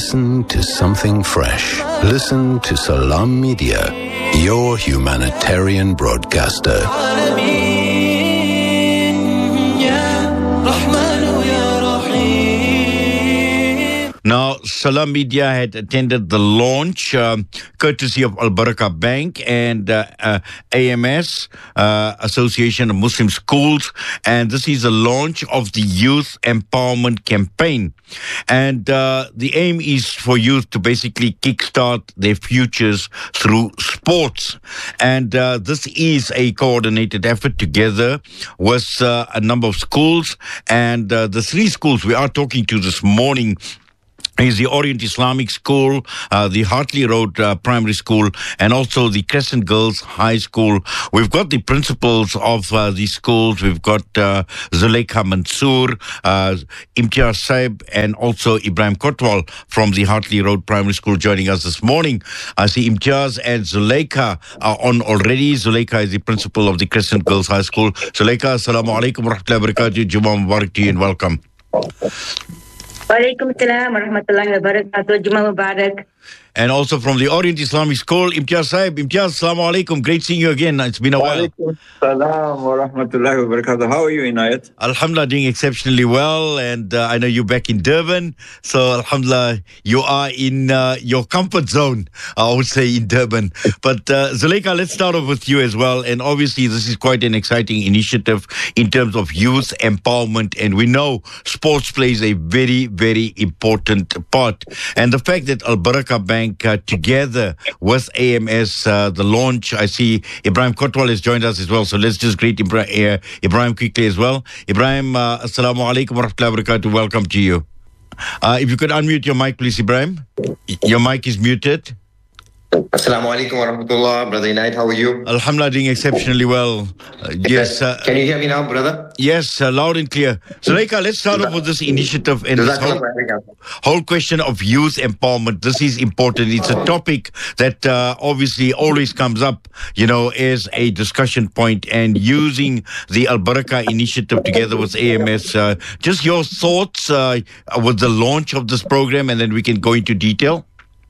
Listen to something fresh. Listen to Salam Media, your humanitarian broadcaster. Now, Salam Media had attended the launch, courtesy of Al Barakah Bank and AMS, Association of Muslim Schools. And this is a launch of the Youth Empowerment Campaign. And the aim is for youth to basically kickstart their futures through sports. And this is a coordinated effort together with a number of schools. And the three schools we are talking to this morning is the Orient Islamic School, the Hartley Road Primary School, and also the Crescent Girls High School. We've got the principals of these schools. We've got Zuleika Mansoor, Imtiaz Saib, and also Ibrahim Kotwal from the Hartley Road Primary School joining us this morning. I see Imtiaz and Zuleika are on already. Zuleika is the principal of the Crescent Girls High School. Zuleika, assalamu alaikum wa rahmatullahi wa barakatuh. Jummah Mubarak to you and welcome. Walaikum salam wa rahmatullahi wa barakatuh. Jummah Mubarak. And also from the Orient Islamic School, Imtiaz Saib. Imtiaz, assalamu alaikum. Great seeing you again. It's been a while. Walaikum salam wa rahmatullahi wa barakatuh. How are you, Inayat? Alhamdulillah, doing exceptionally well. And I know you're back in Durban. So, alhamdulillah, you are in your comfort zone, I would say, in Durban. But Zuleika, let's start off with you as well. And obviously, this is quite an exciting initiative in terms of youth empowerment. And we know sports plays a very, very important part. And the fact that Al Barakah Bank together with AMS, the launch, I see Ibrahim Kotwal has joined us as well. So let's just greet Ibrahim quickly as well. Ibrahim, assalamu alaikum wa rahmatullahi wa barakatuh. Welcome to you. If you could unmute your mic, please, Ibrahim. Your mic is muted. Assalamu alaikum wa rahmatullah. Brother Inayat, how are you? Alhamdulillah, doing exceptionally well. Yes. Can you hear me now, brother? Yes, loud and clear. Zuleika, let's start off with this initiative and this whole question of youth empowerment. This is important. It's a topic that obviously always comes up, as a discussion point, and using the Al Barakah initiative together with AMS. Just your thoughts with the launch of this program, and then we can go into detail.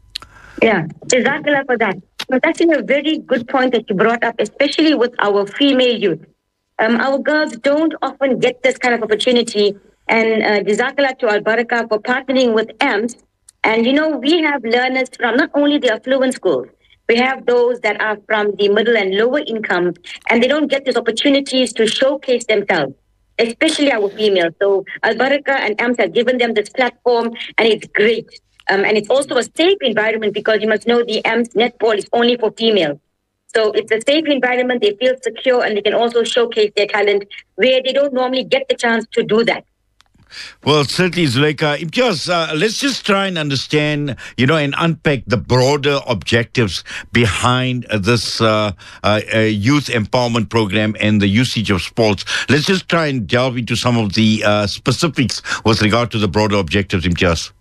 Yeah, Jazakallah for that. But that's a very good point that you brought up, especially with our female youth. Our girls don't often get this kind of opportunity. And Jazakallah to Al Barakah for partnering with AMS. And, we have learners from not only the affluent schools, we have those that are from the middle and lower income, and they don't get these opportunities to showcase themselves, especially our females. So Al Barakah and AMS have given them this platform, and it's great. And it's also a safe environment because you must know the AMS netball is only for females. So it's a safe environment. They feel secure and they can also showcase their talent where they don't normally get the chance to do that. Well, certainly, Zuleika. Imtiaz, let's just try and understand, and unpack the broader objectives behind this youth empowerment program and the usage of sports. Let's just try and delve into some of the specifics with regard to the broader objectives, Imtiaz.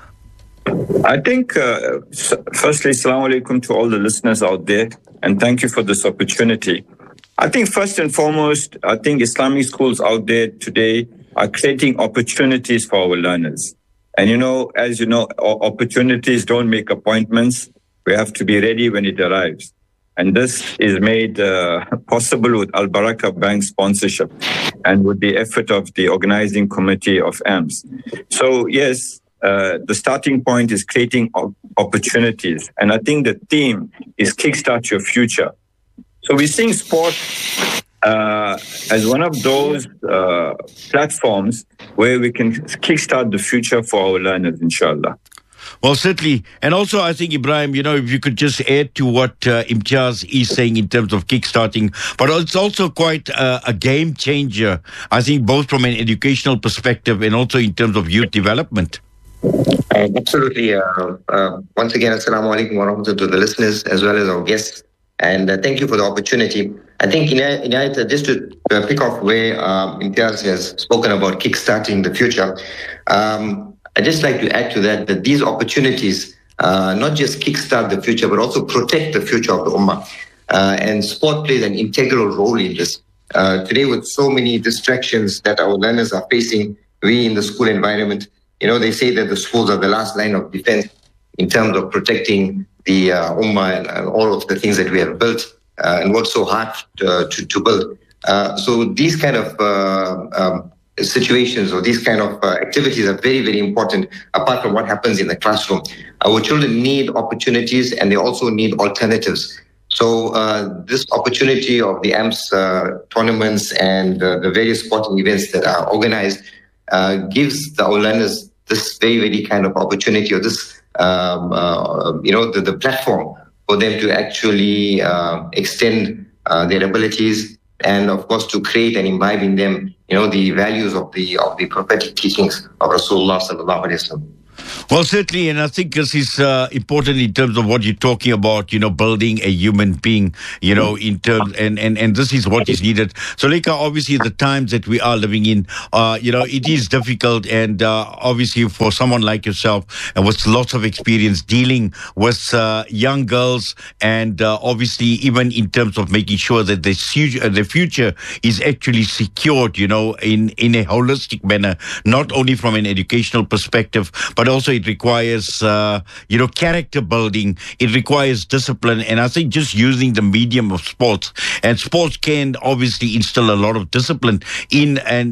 I think, firstly, assalamu alaikum to all the listeners out there, and thank you for this opportunity. I think first and foremost, I think Islamic schools out there today are creating opportunities for our learners. And, as you know, opportunities don't make appointments. We have to be ready when it arrives. And this is made possible with Al Barakah Bank sponsorship and with the effort of the organizing committee of AMS. So, yes, the starting point is creating opportunities. And I think the theme is Kickstart Your Future. So we're seeing sport as one of those platforms where we can kickstart the future for our learners, inshallah. Well, certainly. And also, I think, Ibrahim, if you could just add to what Imtiaz is saying in terms of kickstarting, but it's also quite a game changer, I think, both from an educational perspective and also in terms of youth development. Absolutely. Once again, assalamu alaikum wa rahmatullahi to the listeners as well as our guests. And thank you for the opportunity. I think, Inayat, just to pick off where Imtiaz has spoken about kickstarting the future, I'd just like to add to that these opportunities not just kickstart the future, but also protect the future of the Ummah. And sport plays an integral role in this. Today, with so many distractions that our learners are facing, we in the school environment, they say that the schools are the last line of defense in terms of protecting the Ummah and all of the things that we have built and worked so hard to build. So these kind of situations or these kind of activities are very, very important apart from what happens in the classroom. Our children need opportunities and they also need alternatives. So this opportunity of the AMS tournaments and the various sporting events that are organized gives our learners this very, very kind of opportunity or this, the platform for them to actually extend their abilities and, of course, to create and imbibe in them, the values of the prophetic teachings of Rasulullah sallallahu alaihi wasallam. Well, certainly, and I think this is important in terms of what you're talking about, building a human being, in terms, and this is what is needed. So, Zuleika, obviously, the times that we are living in, it is difficult, and obviously for someone like yourself, and with lots of experience dealing with young girls, and obviously even in terms of making sure that the future is actually secured, in a holistic manner, not only from an educational perspective, but also it requires, character building. It requires discipline. And I think just using the medium of sports, and sports can obviously instill a lot of discipline in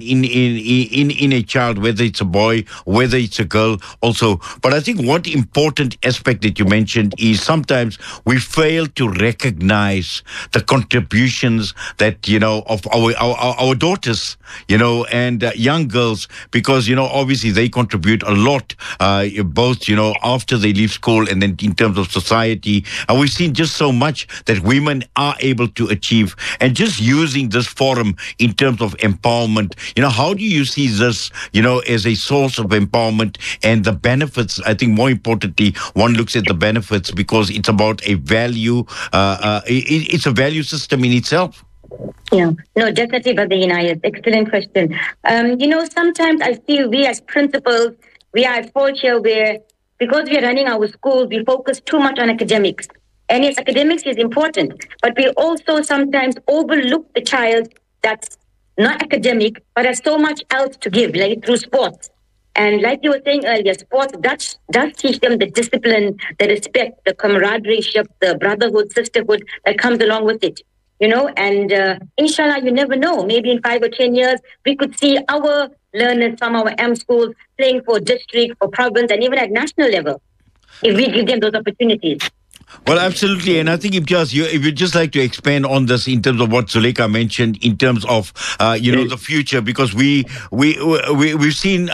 a child, whether it's a boy, whether it's a girl also. But I think one important aspect that you mentioned is sometimes we fail to recognize the contributions that, of our daughters, and young girls, because, obviously they contribute a lot, both, after they leave school and then in terms of society. And we've seen just so much that women are able to achieve. And just using this forum in terms of empowerment, how do you see this, as a source of empowerment and the benefits? I think more importantly, one looks at the benefits because it's about a value, it's a value system in itself. Yeah, no, definitely, Brother Inayat. Excellent question. Sometimes I feel we as principals, we are at fault here where, because we are running our schools, we focus too much on academics. And yes, academics is important, but we also sometimes overlook the child that's not academic, but has so much else to give, like through sports. And like you were saying earlier, sports does teach them the discipline, the respect, the camaraderie, the brotherhood, sisterhood that comes along with it. And inshallah, you never know. Maybe in 5 or 10 years, we could see our learners from our M schools playing for district, for province, and even at national level, if we give them those opportunities. Well, absolutely, and I think if you'd just like to expand on this in terms of what Zuleika mentioned in terms of the future, because we've seen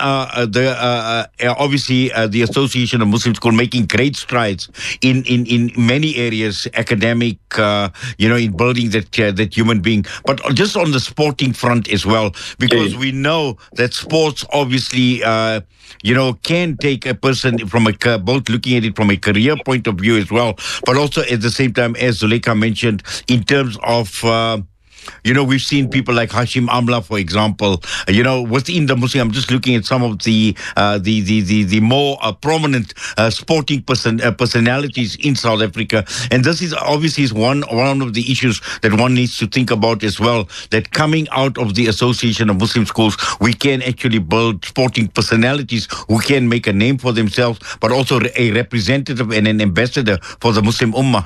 obviously the Association of Muslim Schools making great strides in many areas, academic, in building that human being, but just on the sporting front as well, because we know that sports obviously can take a person from both looking at it from a career point of view as well, but also at the same time, as Zuleika mentioned, in terms of we've seen people like Hashim Amla, for example, within the Muslim. I'm just looking at some of the more prominent sporting personalities in South Africa. And this is obviously one of the issues that one needs to think about as well, that coming out of the Association of Muslim Schools, we can actually build sporting personalities who can make a name for themselves, but also a representative and an ambassador for the Muslim Ummah.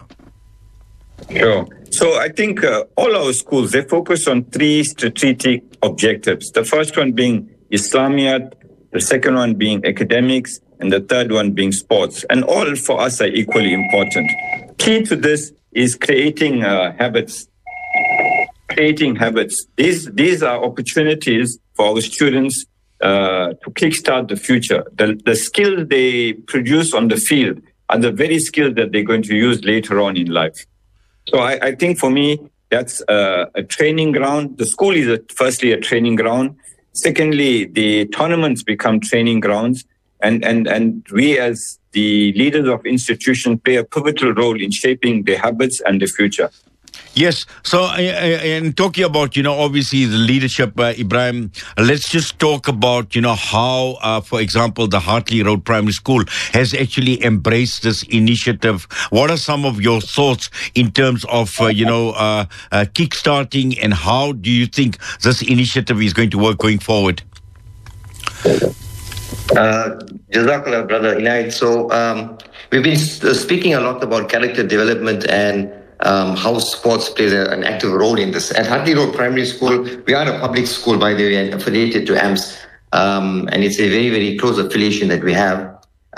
Sure. So I think all our schools, they focus on 3 strategic objectives. The first one being Islamiyat, the second one being academics, and the third one being sports. And all for us are equally important. Key to this is creating habits. These are opportunities for our students to kickstart the future. The skills they produce on the field are the very skills that they're going to use later on in life. So I think for me, that's a training ground. The school is firstly a training ground. Secondly, the tournaments become training grounds. And we as the leaders of institutions play a pivotal role in shaping their habits and the future. Yes. So, and talking about, obviously the leadership, Ibrahim, let's just talk about, how, for example, the Hartley Road Primary School has actually embraced this initiative. What are some of your thoughts in terms of, kickstarting, and how do you think this initiative is going to work going forward? Jazakallah, Brother Inayat. So we've been speaking a lot about character development and how sports plays an active role in this. At Hartley Road Primary School, we are a public school, by the way, affiliated to AMS. And it's a very, very close affiliation that we have.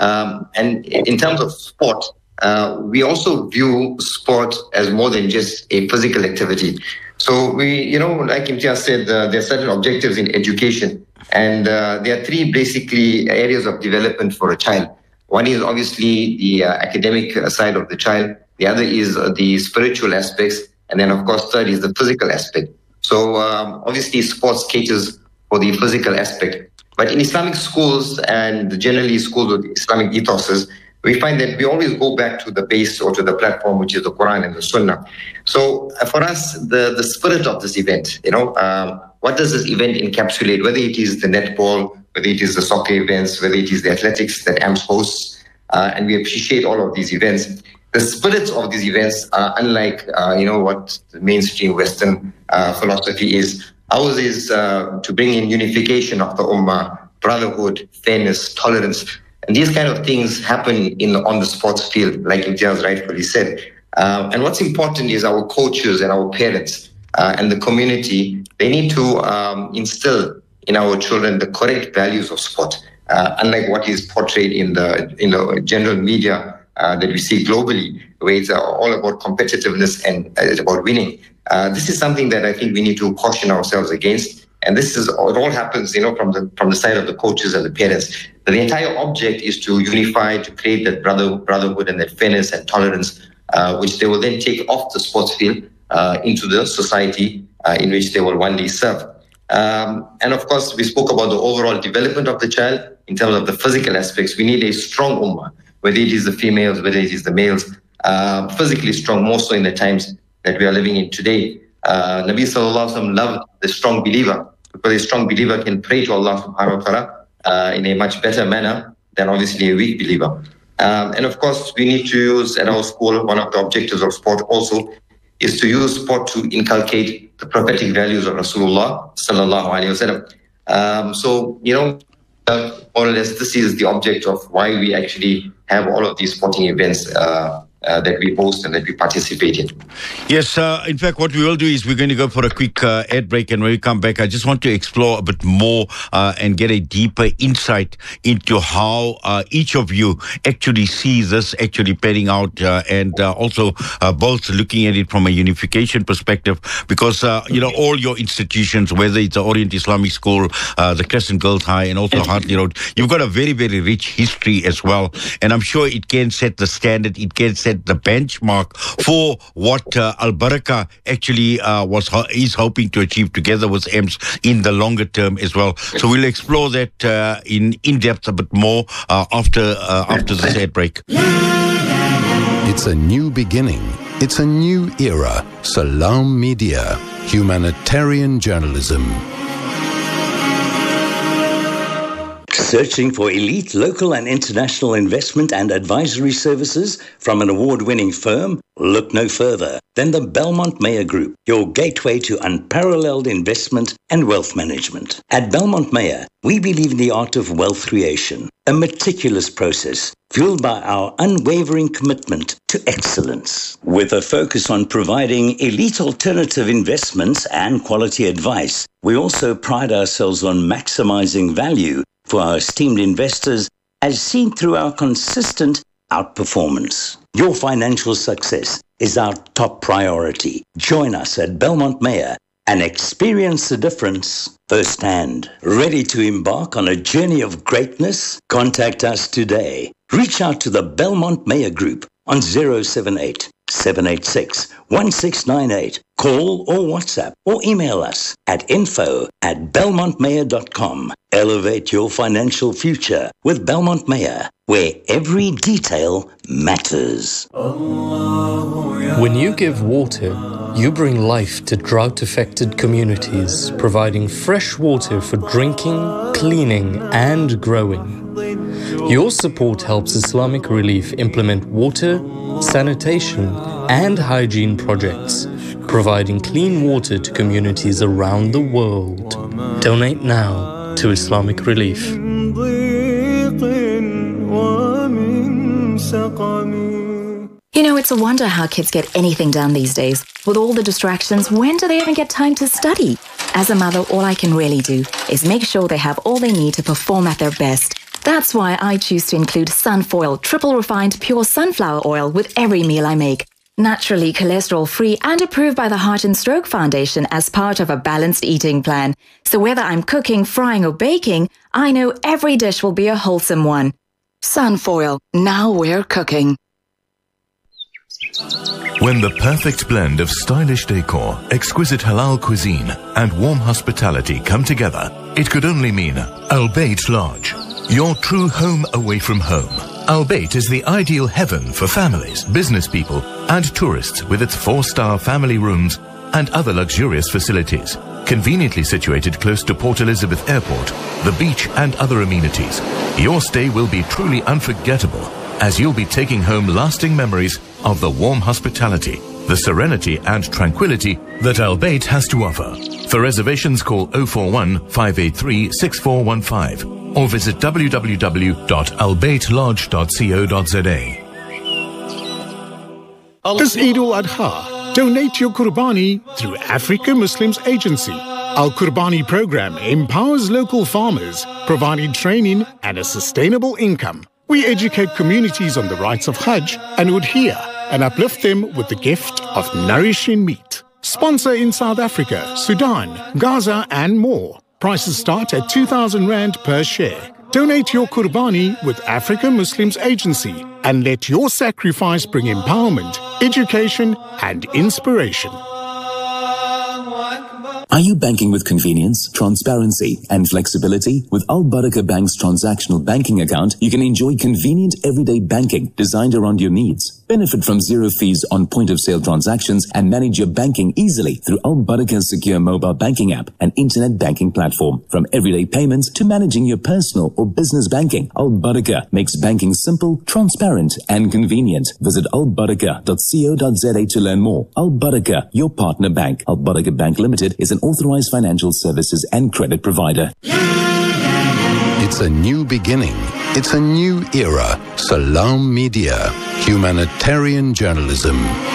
And in terms of sport, we also view sport as more than just a physical activity. So we, like Imtiaz said, there are certain objectives in education. And there are three basically areas of development for a child. One is obviously the academic side of the child. The other is the spiritual aspects. And then, of course, third is the physical aspect. So obviously sports caters for the physical aspect. But in Islamic schools and generally schools with Islamic ethoses, we find that we always go back to the base or to the platform, which is the Quran and the Sunnah. So for us, the spirit of this event, what does this event encapsulate? Whether it is the netball, whether it is the soccer events, whether it is the athletics that AMS hosts, and we appreciate all of these events. The spirits of these events are unlike, what the mainstream Western philosophy is. Ours is to bring in unification of the ummah, brotherhood, fairness, tolerance. And these kind of things happen on the sports field, like Imtiaz rightfully said. And what's important is our coaches and our parents and the community, they need to instill in our children the correct values of sport, unlike what is portrayed in the general media that we see globally, where it's all about competitiveness and it's about winning. This is something that I think we need to caution ourselves against. And it all happens, from the side of the coaches and the parents. But the entire object is to unify, to create that brotherhood and that fairness and tolerance, which they will then take off the sports field into the society in which they will one day serve. And of course, we spoke about the overall development of the child in terms of the physical aspects. We need a strong ummah, whether it is the females, whether it is the males, physically strong, more so in the times that we are living in today. Nabi Sallallahu Alaihi Wasallam loved the strong believer, because a strong believer can pray to Allah subhanahu wa ta'ala in a much better manner than obviously a weak believer. And of course, we need to use at our school, one of the objectives of sport also is to use sport to inculcate the prophetic values of Rasulullah Sallallahu Alaihi Wasallam. So, more or less, this is the object of why we actually have all of these sporting events that we host and that we participate in. Yes, in fact, what we will do is we're going to go for a quick ad break, and when we come back, I just want to explore a bit more and get a deeper insight into how each of you actually sees this actually panning out, and also both looking at it from a unification perspective, because, all your institutions, whether it's the Orient Islamic School, the Crescent Girls High, and also Hartley Road, you've got a very, very rich history as well, and I'm sure it can set the standard, it can set the benchmark for what Al Barakah actually is hoping to achieve together with AMS in the longer term as well. So we'll explore that in depth a bit more after this ad break. It's a new beginning. It's a new era. Salam Media, humanitarian journalism. Searching for elite local and international investment and advisory services from an award-winning firm? Look no further than the Belmont Mayer Group, your gateway to unparalleled investment and wealth management. At Belmont Mayer, we believe in the art of wealth creation, a meticulous process fueled by our unwavering commitment to excellence. With a focus on providing elite alternative investments and quality advice, we also pride ourselves on maximizing value for our esteemed investors, as seen through our consistent outperformance. Your financial success is our top priority. Join us at Belmont Mayer and experience the difference firsthand. Ready to embark on a journey of greatness? Contact us today. Reach out to the Belmont Mayer Group on 078 786 1698. Call or WhatsApp or email us at info@belmontmayer.com. Elevate your financial future with Belmont Mayer, where every detail matters. When you give water, you bring life to drought-affected communities, providing fresh water for drinking, cleaning, and growing. Your support helps Islamic Relief implement water, sanitation, and hygiene projects, providing clean water to communities around the world. Donate now to Islamic Relief. You know, it's a wonder how kids get anything done these days. With all the distractions, when do they even get time to study? As a mother, all I can really do is make sure they have all they need to perform at their best. That's why I choose to include Sunfoil triple refined pure sunflower oil with every meal I make. Naturally cholesterol-free and approved by the Heart and Stroke Foundation as part of a balanced eating plan. So whether I'm cooking, frying or baking, I know every dish will be a wholesome one. Sunfoil, now we're cooking. When the perfect blend of stylish decor, exquisite halal cuisine and warm hospitality come together, it could only mean Al Bayt Lodge, your true home away from home. Al Bayt is the ideal heaven for families, business people and tourists with its 4-star family rooms and other luxurious facilities. Conveniently situated close to Port Elizabeth Airport, the beach and other amenities, your stay will be truly unforgettable as you'll be taking home lasting memories of the warm hospitality, the serenity and tranquility that Al Bayt has to offer. For reservations, call 041 583 6415 or visit www.albaytlodge.co.za. This Eid al-Adha, donate your Qurbani through Africa Muslims Agency. Our Qurbani program empowers local farmers, providing training and a sustainable income. We educate communities on the rights of Hajj and Udhiyah and uplift them with the gift of nourishing meat. Sponsor in South Africa, Sudan, Gaza and more. Prices start at 2,000 Rand per share. Donate your Qurbani with Africa Muslims Agency and let your sacrifice bring empowerment, education and inspiration. Are you banking with convenience, transparency and flexibility? With Al Barakah Bank's transactional banking account, you can enjoy convenient everyday banking designed around your needs. Benefit from zero fees on point-of-sale transactions and manage your banking easily through Al Barakah's secure mobile banking app and internet banking platform. From everyday payments to managing your personal or business banking, Al Barakah makes banking simple, transparent and convenient. Visit albarakah.co.za to learn more. Al Barakah, your partner bank. Al Barakah Bank Limited is an authorized financial services and credit provider. It's a new beginning. It's a new era. Salam Media. Humanitarian journalism.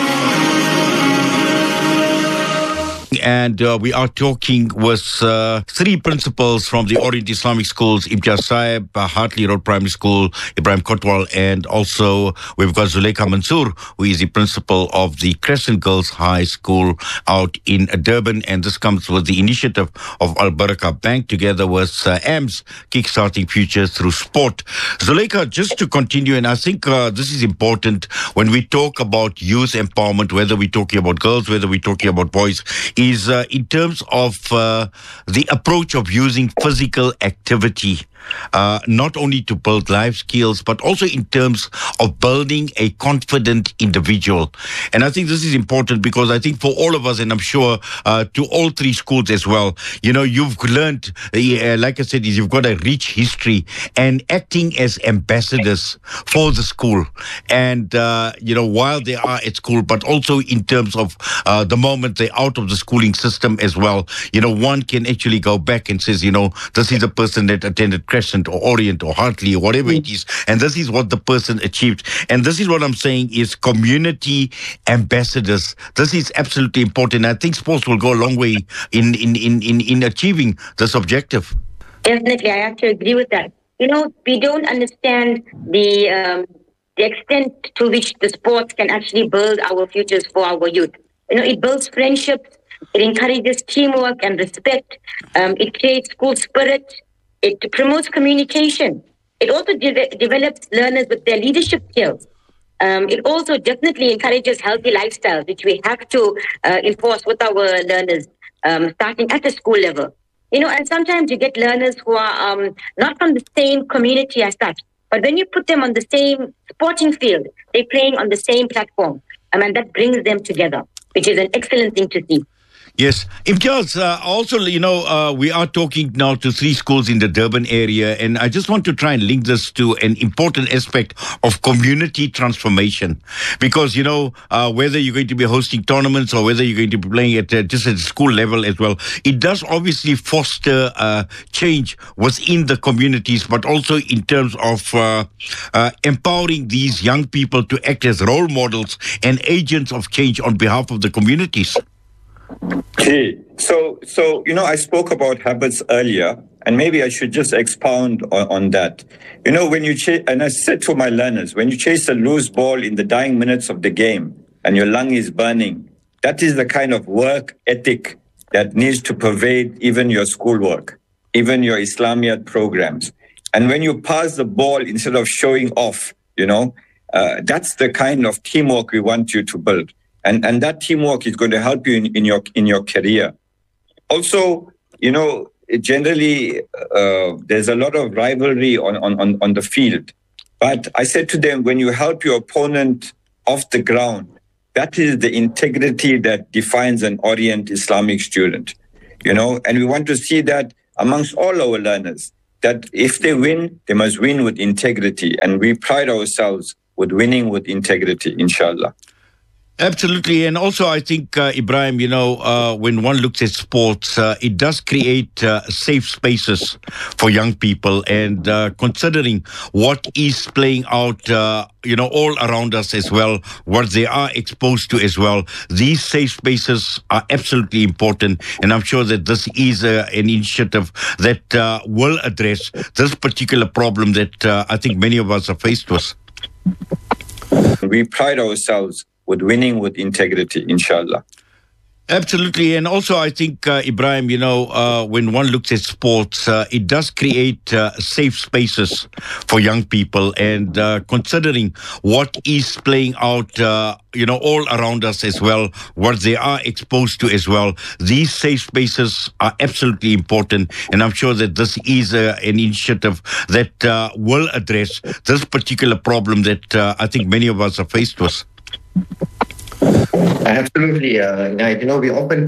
And we are talking with 3 principals from the Orient Islamic Schools, Imtiaz Saib, Hartley Road Primary School, Ibrahim Kotwal, and also we've got Zuleika Mansoor, who is the principal of the Crescent Girls High School out in Durban. And this comes with the initiative of Al Barakah Bank together with AMS, Kickstarting Futures Through Sport. Zuleika, just to continue, and I think this is important when we talk about youth empowerment, whether we're talking about girls, whether we're talking about boys, is in terms of the approach of using physical activity, not only to build life skills, but also in terms of building a confident individual. And I think this is important because I think for all of us, and I'm sure to all 3 schools as well, you know, you've learned, like I said, is you've got a rich history and acting as ambassadors for the school. And, you know, while they are at school, but also in terms of the moment they're out of the schooling system as well, you know, one can actually go back and says, you know, this is a person that attended Crescent or Orient or Hartley or whatever it is, and this is what the person achieved. And this is what I'm saying is community ambassadors. This is absolutely important. I think sports will go a long way in achieving this objective. Definitely, I have to agree with that. You know, we don't understand the extent to which the sports can actually build our futures for our youth. You know, it builds friendships, it encourages teamwork and respect, it creates school spirit, it promotes communication. It also develops learners with their leadership skills. It also definitely encourages healthy lifestyles, which we have to enforce with our learners, starting at the school level. You know, and sometimes you get learners who are not from the same community as such, but when you put them on the same sporting field, they're playing on the same platform, and that brings them together, which is an excellent thing to see. Yes. Imtiaz, also, we are talking now to 3 schools in the Durban area, and I just want to try and link this to an important aspect of community transformation. Because, whether you're going to be hosting tournaments or whether you're going to be playing at just at the school level as well, it does obviously foster change within the communities, but also in terms of empowering these young people to act as role models and agents of change on behalf of the communities. Okay. So I spoke about habits earlier, and maybe I should just expound on that. When you and I said to my learners, when you chase a loose ball in the dying minutes of the game and your lung is burning, that is the kind of work ethic that needs to pervade even your schoolwork, even your Islamiyat programs. And when you pass the ball instead of showing off, that's the kind of teamwork we want you to build. And that teamwork is going to help you in your career. Also, generally there's a lot of rivalry on the field. But I said to them, when you help your opponent off the ground, that is the integrity that defines an Orient Islamic student. And we want to see that amongst all our learners, that if they win, they must win with integrity. And we pride ourselves with winning with integrity, inshallah. Absolutely. And also, I think, Ibrahim, when one looks at sports, it does create safe spaces for young people. And considering what is playing out, all around us as well, what they are exposed to as well, these safe spaces are absolutely important. And I'm sure that this is an initiative that will address this particular problem that I think many of us are faced with. We pride ourselves with winning with integrity, inshallah. Absolutely. And also, I think, Ibrahim, when one looks at sports, it does create safe spaces for young people. And considering what is playing out, all around us as well, what they are exposed to as well, these safe spaces are absolutely important. And I'm sure that this is an initiative that will address this particular problem that I think many of us are faced with. Absolutely. We often